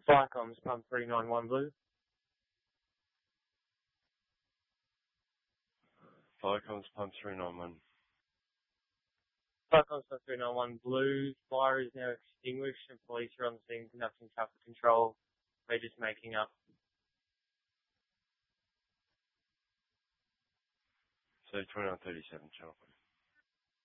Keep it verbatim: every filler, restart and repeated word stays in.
Firecoms, pump three nine one blue. Firecoms, pump three nine one. Firecoms, pump three nine one blue. Fire is now extinguished and police are on the scene conducting traffic control. We're just making up. So twenty-nine thirty-seven, Channel